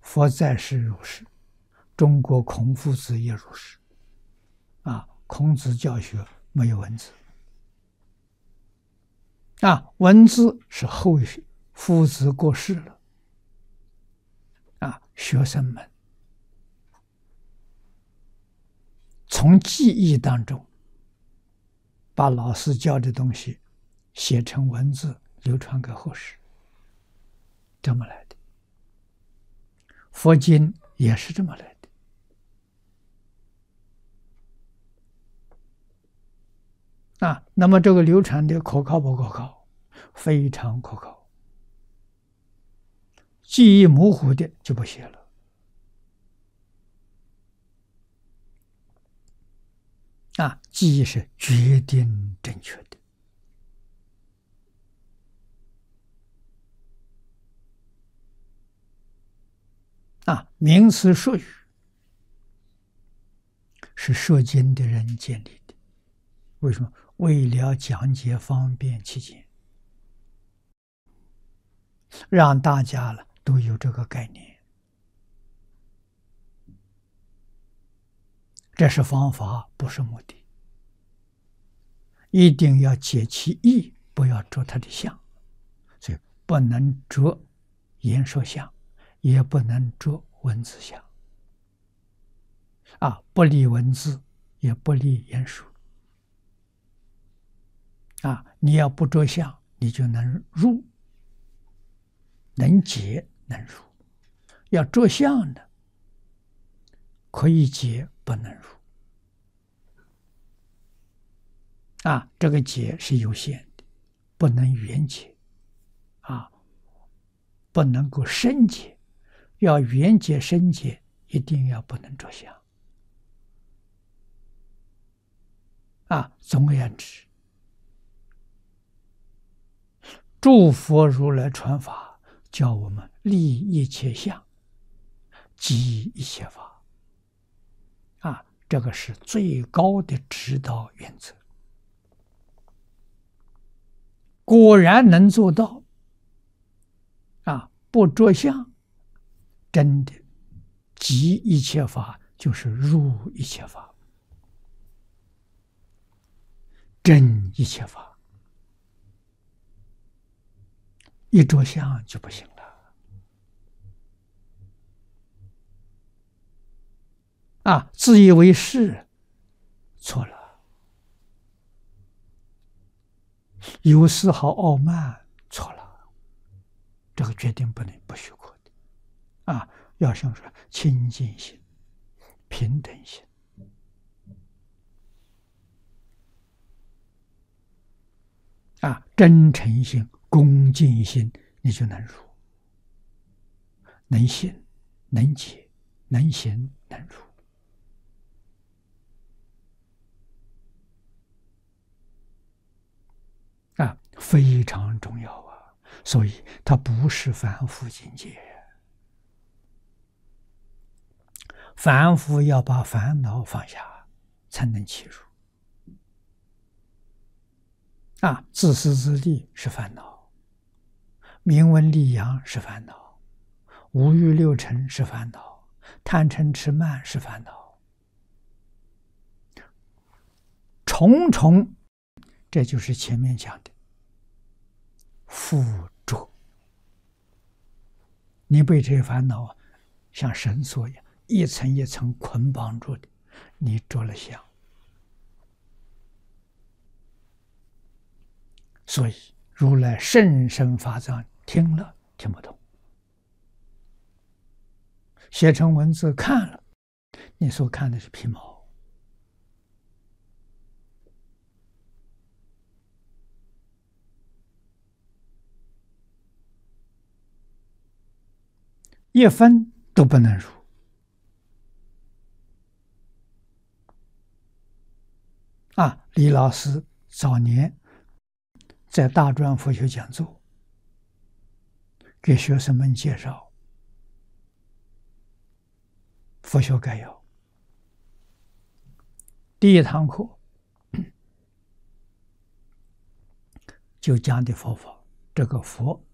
佛在世如是，中国孔夫子也如是。孔子教学没有文字，文字是后学，夫子过世了，学生们从记忆当中把老师教的东西写成文字，流传给后世，这么来的。佛经也是这么来的。那么这个流传的可靠不可靠？非常可靠。记忆模糊的就不写了。记忆是决定正确的。名词术语是说经的人建立的。为什么？为了讲解方便起见，让大家都有这个概念。这是方法，不是目的。一定要解其意，不要着它的相。所以不能着言说相，也不能着文字相。不离文字，也不离言说。你要不着相，你就能入，能解，能入。要着相的，可以解，不能入。这个解是有限的，不能圆解，不能够深解。要圆解深解，一定要不能着相。总而言之，诸佛如来传法，叫我们立一切相，即一切法。这个是最高的指导原则。果然能做到，不着相，真的即一切法，就是入一切法，真一切法。一着相就不行了。自以为是，错了；有丝毫傲慢，错了。这个决定不许可的。要想说清净心、平等心。真诚心、恭敬心，你就能入，能信，能解，能行，能入。非常重要所以它不是凡夫境界。凡夫要把烦恼放下，才能起入。自私自利是烦恼，名闻利养是烦恼，五欲六尘是烦恼，贪嗔痴慢是烦恼，重重，这就是前面讲的附着。你被这些烦恼像绳索一样一层一层捆绑住的，你着了相。所以如来甚深法藏听了听不懂，写成文字看了，你所看的是皮毛。一分都不能入。李老师早年在大专佛学讲座给学生们介绍佛学概要，第一堂课就讲的佛法，这个佛